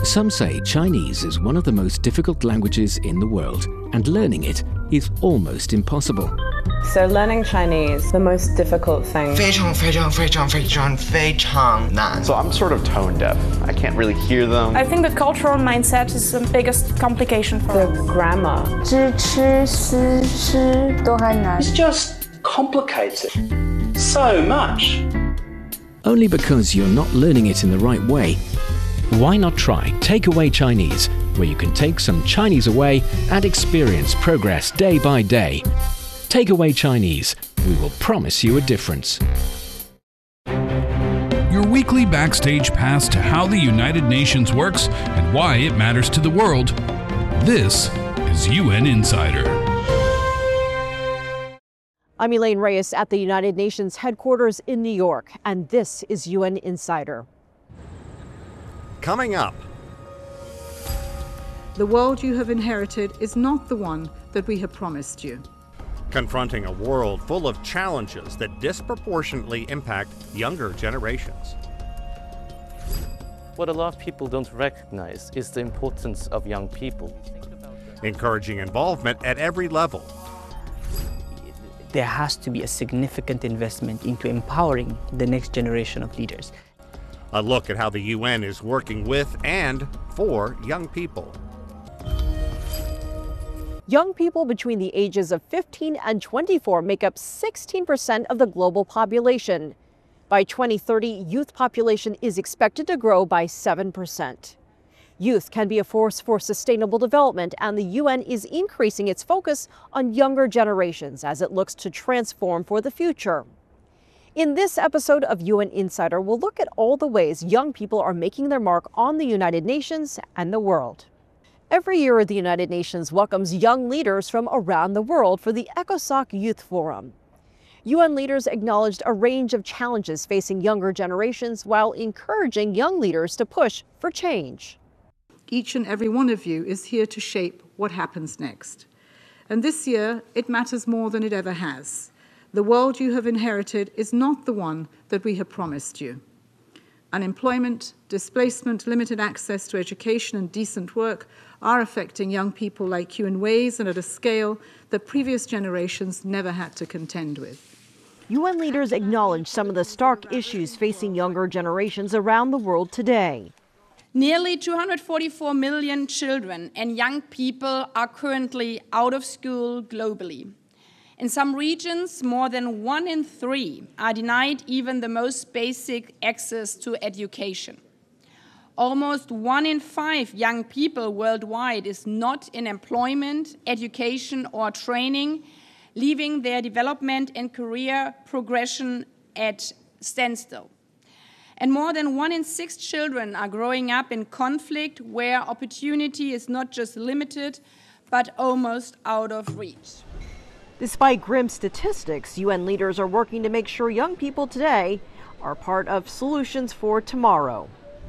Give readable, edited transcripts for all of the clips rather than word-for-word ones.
Some say Chinese is one of the most difficult languages in the world, and learning it is almost impossible. So learning Chinese, the most difficult thing. 非常非常非常非常非常难. So I'm sort of tone deaf. I can't really hear them. I think the cultural mindset is the biggest complication for the grammar. 知吃思吃都很难. It's just complicated so much. Only because you're not learning it in the right way. Why not try Takeaway Chinese, where you can take some Chinese away and experience progress day by day. Takeaway Chinese. We will promise you a difference. Your weekly backstage pass to how the United Nations works and why it matters to the world. This is UN Insider. I'm Elaine Reyes at the United Nations headquarters in New York, and this is UN Insider. Coming up. The world you have inherited is not the one that we have promised you. Confronting a world full of challenges that disproportionately impact younger generations. What a lot of people don't recognize is the importance of young people. Encouraging involvement at every level. There has to be a significant investment into empowering the next generation of leaders. A look at how the UN is working with and for young people. Young people between the ages of 15 and 24 make up 16% of the global population. By 2030, youth population is expected to grow by 7%. Youth can be a force for sustainable development, and the UN is increasing its focus on younger generations as it looks to transform for the future. In this episode of UN Insider, we'll look at all the ways young people are making their mark on the United Nations and the world. Every year, the United Nations welcomes young leaders from around the world for the ECOSOC Youth Forum. UN leaders acknowledged a range of challenges facing younger generations while encouraging young leaders to push for change. Each and every one of you is here to shape what happens next. And this year, it matters more than it ever has. The world you have inherited is not the one that we have promised you. Unemployment, displacement, limited access to education and decent work are affecting young people like you in ways and at a scale that previous generations never had to contend with. UN leaders acknowledge some of the stark issues facing younger generations around the world today. Nearly 244 million children and young people are currently out of school globally. In some regions, more than 1 in 3 are denied even the most basic access to education. Almost 1 in 5 young people worldwide is not in employment, education, or training, leaving their development and career progression at standstill. And more than 1 in 6 children are growing up in conflict where opportunity is not just limited, but almost out of reach. Despite grim statistics, UN leaders are working to make sure young people today are part of solutions for tomorrow.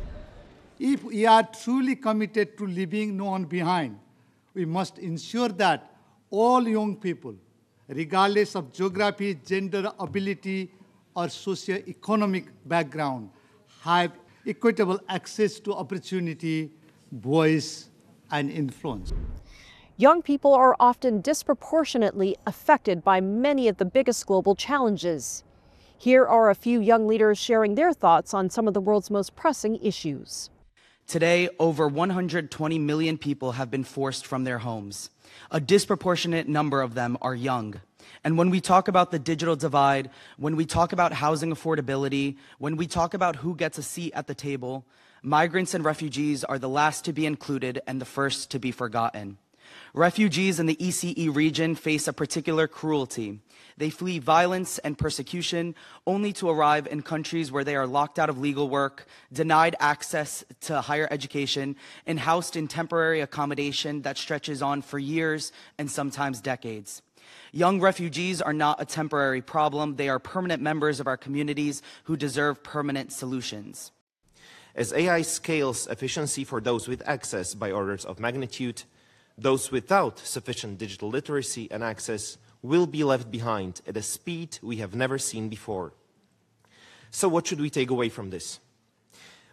If we are truly committed to leaving no one behind, we must ensure that all young people, regardless of geography, gender, ability, or socio-economic background, have equitable access to opportunity, voice, and influence. Young people are often disproportionately affected by many of the biggest global challenges. Here are a few young leaders sharing their thoughts on some of the world's most pressing issues. Today, over 120 million people have been forced from their homes. A disproportionate number of them are young. And when we talk about the digital divide, when we talk about housing affordability, when we talk about who gets a seat at the table, migrants and refugees are the last to be included and the first to be forgotten. Refugees in the ECE region face a particular cruelty. They flee violence and persecution only to arrive in countries where they are locked out of legal work, denied access to higher education, and housed in temporary accommodation that stretches on for years and sometimes decades. Young refugees are not a temporary problem. They are permanent members of our communities who deserve permanent solutions. As AI scales efficiency for those with access by orders of magnitude, those without sufficient digital literacy and access will be left behind at a speed we have never seen before. So what should we take away from this?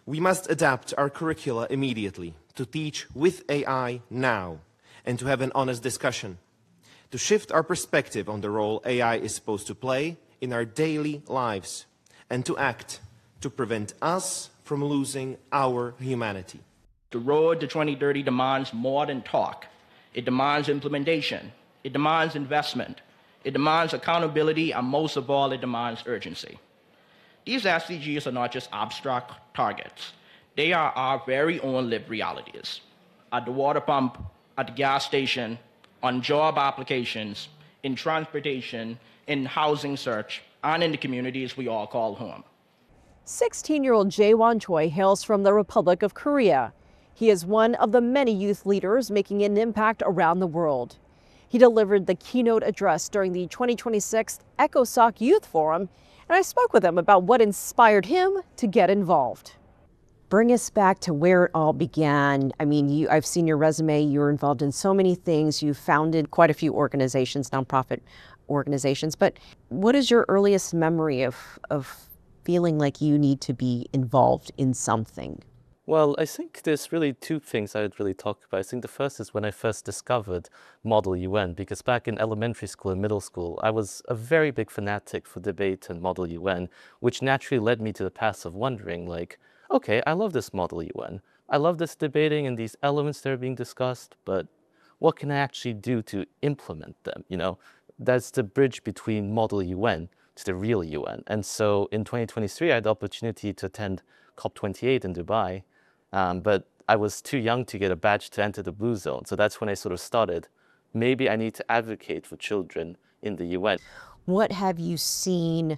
We must adapt our curricula immediately to teach with AI now and to have an honest discussion, to shift our perspective on the role AI is supposed to play in our daily lives, and to act to prevent us from losing our humanity. The road to 2030 demands more than talk. It demands implementation. It demands investment. It demands accountability, and most of all, it demands urgency. These SDGs are not just abstract targets. They are our very own lived realities. At the water pump, at the gas station, on job applications, in transportation, in housing search, and in the communities we all call home. 16-year-old Jaewon Choi hails from the Republic of Korea. He is one of the many youth leaders making an impact around the world. He delivered the keynote address during the 2026 ECOSOC Youth Forum, and I spoke with him about what inspired him to get involved. Bring us back to where it all began. I mean, I've seen your resume. You're involved in so many things. You founded quite a few organizations, nonprofit organizations. But what is your earliest memory of feeling like you need to be involved in something? Well, I think there's really two things I would really talk about. I think the first is when I first discovered Model UN, because back in elementary school and middle school, I was a very big fanatic for debate and Model UN, which naturally led me to the path of wondering, like, okay, I love this Model UN. I love this debating and these elements that are being discussed, but what can I actually do to implement them? You know, that's the bridge between Model UN to the real UN. And so in 2023, I had the opportunity to attend COP28 in Dubai. But I was too young to get a badge to enter the Blue Zone. So that's when I sort of started. Maybe I need to advocate for children in the UN. What have you seen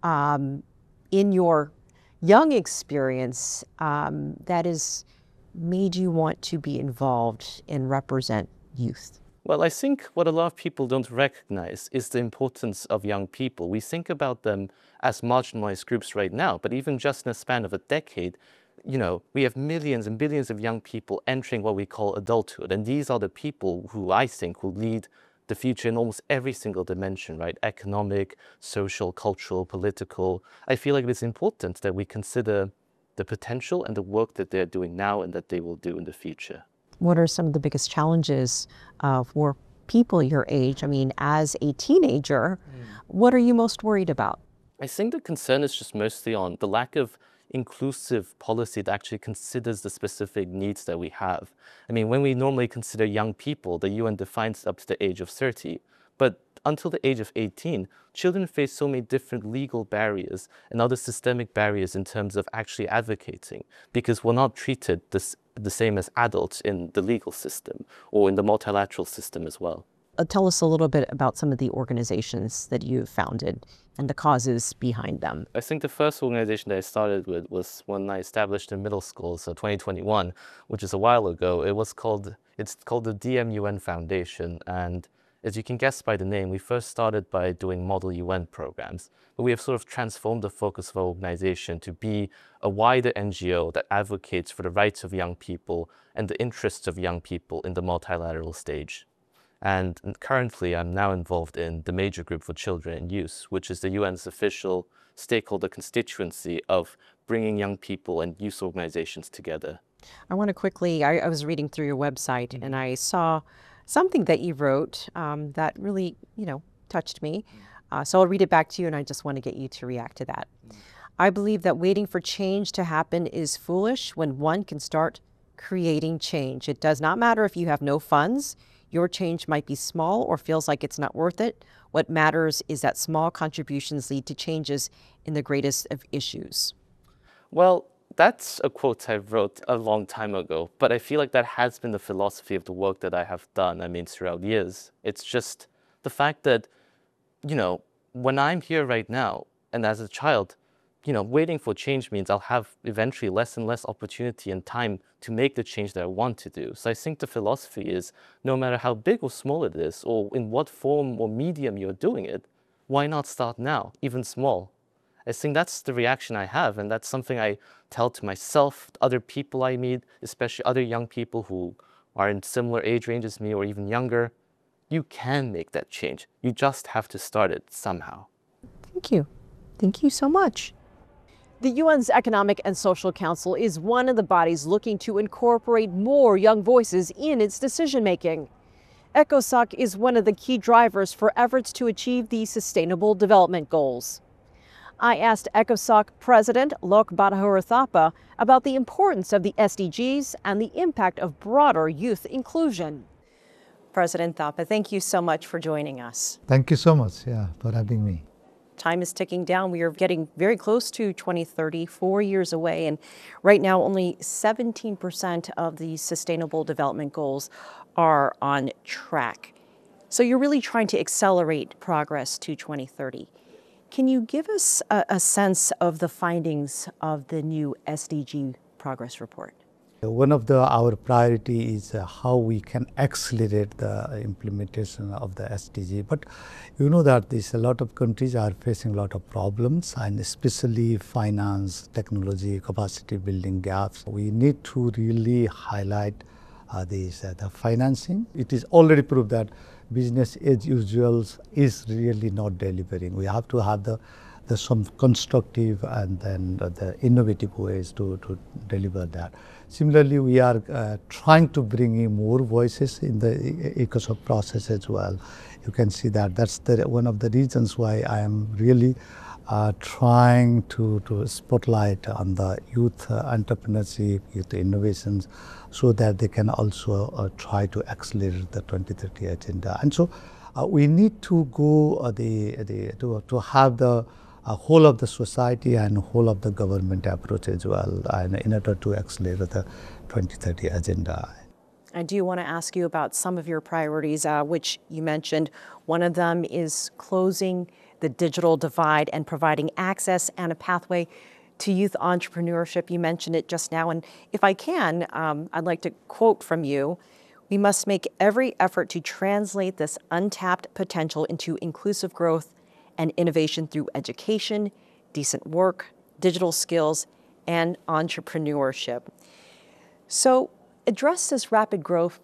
in your young experience that has made you want to be involved and represent youth? Well, I think what a lot of people don't recognize is the importance of young people. We think about them as marginalized groups right now, but even just in a span of a decade, you know, we have millions and billions of young people entering what we call adulthood. And these are the people who I think will lead the future in almost every single dimension, right? Economic, social, cultural, political. I feel like it's important that we consider the potential and the work that they're doing now and that they will do in the future. What are some of the biggest challenges for people your age? I mean, as a teenager, what are you most worried about? I think the concern is just mostly on the lack of inclusive policy that actually considers the specific needs that we have. I mean, when we normally consider young people, the UN defines up to the age of 30, but until the age of 18, children face so many different legal barriers and other systemic barriers in terms of actually advocating, because we're not treated the same as adults in the legal system or in the multilateral system as well. Tell us a little bit about some of the organizations that you've founded and the causes behind them. I think the first organization that I started with was one I established in middle school, so 2021, which is a while ago. It's called the DMUN Foundation, and as you can guess by the name, we first started by doing Model UN programs, but we have sort of transformed the focus of our organization to be a wider NGO that advocates for the rights of young people and the interests of young people in the multilateral stage. And currently, I'm now involved in the Major Group for Children and Youth, which is the UN's official stakeholder constituency of bringing young people and youth organizations together. I want to quickly, I was reading through your website and I saw something that you wrote that really, touched me. So I'll read it back to you and I just want to get you to react to that. I believe that waiting for change to happen is foolish when one can start creating change. It does not matter if you have no funds. Your change might be small or feels like it's not worth it. What matters is that small contributions lead to changes in the greatest of issues. Well, that's a quote I wrote a long time ago, but I feel like that has been the philosophy of the work that I have done, throughout years. It's just the fact that, when I'm here right now, and as a child, waiting for change means I'll have eventually less and less opportunity and time to make the change that I want to do. So I think the philosophy is no matter how big or small it is, or in what form or medium you're doing it, why not start now, even small? I think that's the reaction I have, and that's something I tell to myself, other people I meet, especially other young people who are in similar age range as me or even younger. You can make that change. You just have to start it somehow. Thank you. Thank you so much. The UN's Economic and Social Council is one of the bodies looking to incorporate more young voices in its decision-making. ECOSOC is one of the key drivers for efforts to achieve the Sustainable Development Goals. I asked ECOSOC President Lok Badahura Thapa about the importance of the SDGs and the impact of broader youth inclusion. President Thapa, thank you so much for joining us. Thank you so much for having me. Time is ticking down. We are getting very close to 2030, 4 years away, and right now only 17% of the Sustainable Development Goals are on track. So you're really trying to accelerate progress to 2030. Can you give us a sense of the findings of the new SDG progress report? One of our priority is how we can accelerate the implementation of the SDG. But you know that a lot of countries are facing a lot of problems, and especially finance, technology, capacity building gaps. We need to really highlight the financing. It is already proved that business as usual is really not delivering. We have to have some constructive and then the innovative ways to deliver that. Similarly, we are trying to bring in more voices in the ECOSOC process as well. You can see that that's one of the reasons why I am really trying to spotlight on the youth entrepreneurship, youth innovations, so that they can also try to accelerate the 2030 agenda. And so we need to go to have the whole of the society and whole of the government approach as well, and in order to accelerate the 2030 agenda. I do want to ask you about some of your priorities, which you mentioned. One of them is closing the digital divide and providing access and a pathway to youth entrepreneurship. You mentioned it just now, and if I can, I'd like to quote from you. We must make every effort to translate this untapped potential into inclusive growth and innovation through education, decent work, digital skills, and entrepreneurship. So address this rapid growth